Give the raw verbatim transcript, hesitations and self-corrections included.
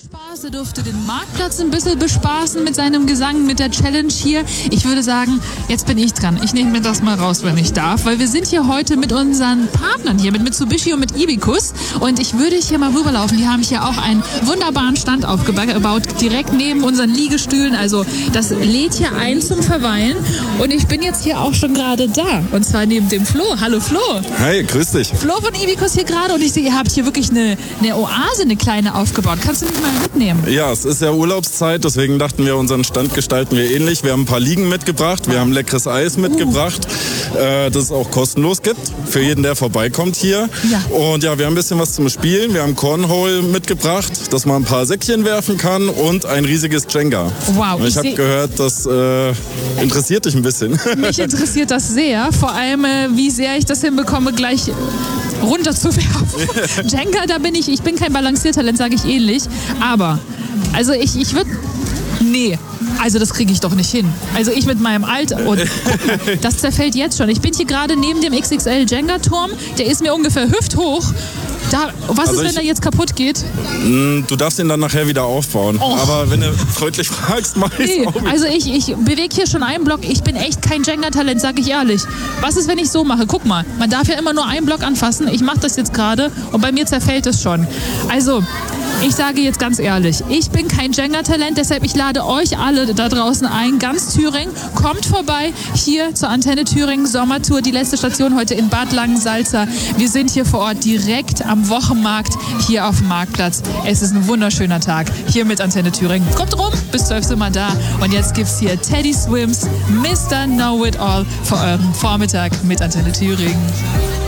Spaß. Er durfte den Marktplatz ein bisschen bespaßen mit seinem Gesang, mit der Challenge hier. Ich würde sagen, jetzt bin ich dran. Ich nehme mir das mal raus, wenn ich darf, weil wir sind hier heute mit unseren Partnern hier, mit Mitsubishi und mit Ibicus. Und ich würde hier mal rüberlaufen. Die haben hier auch einen wunderbaren Stand aufgebaut, direkt neben unseren Liegestühlen. Also das lädt hier ein zum Verweilen. Und ich bin jetzt hier auch schon gerade da. Und zwar neben dem Flo. Hallo Flo. Hi, grüß dich. Flo von Ibicus hier gerade. Und ich sehe, ihr habt hier wirklich eine, eine Oase, eine kleine aufgebaut. Kannst du mich mal mitnehmen? Ja, es ist ja Urlaubszeit, deswegen dachten wir, unseren Stand gestalten wir ähnlich. Wir haben ein paar Liegen mitgebracht, wir haben leckeres Eis mitgebracht, uh. äh, das es auch kostenlos gibt für jeden, der vorbeikommt hier. Ja. Und ja, wir haben ein bisschen was zum Spielen. Wir haben Cornhole mitgebracht, dass man ein paar Säckchen werfen kann und ein riesiges Jenga. Wow. Ich, ich habe gehört, das äh, interessiert dich ein bisschen. Mich interessiert das sehr, vor allem äh, wie sehr ich das hinbekomme, gleich runterzuwerfen. Jenga, da bin ich, ich bin kein Balanciertalent, sage ich ähnlich. Aber, also ich, ich würde, nee, also das kriege ich doch nicht hin. Also ich mit meinem Alter, und guck mal, das zerfällt jetzt schon. Ich bin hier gerade neben dem X X L Jenga-Turm, der ist mir ungefähr hüfthoch. Da, was also ist, wenn er jetzt kaputt geht? Du darfst ihn dann nachher wieder aufbauen. Oh. Aber wenn du freundlich fragst, mach ich's nee, auch nicht. Also ich, ich bewege hier schon einen Block. Ich bin echt kein Jenga-Talent, sag ich ehrlich. Was ist, wenn ich so mache? Guck mal, man darf ja immer nur einen Block anfassen. Ich mache das jetzt gerade und bei mir zerfällt es schon. Also, ich sage jetzt ganz ehrlich, ich bin kein Jenga-Talent, deshalb ich lade euch alle da draußen ein, ganz Thüringen, kommt vorbei hier zur Antenne Thüringen Sommertour, die letzte Station heute in Bad Langensalza. Wir sind hier vor Ort direkt am Wochenmarkt hier auf dem Marktplatz. Es ist ein wunderschöner Tag hier mit Antenne Thüringen. Kommt rum, bis zwölf sind wir da und jetzt gibt's hier Teddy Swims, Mister Know It All für euren Vormittag mit Antenne Thüringen.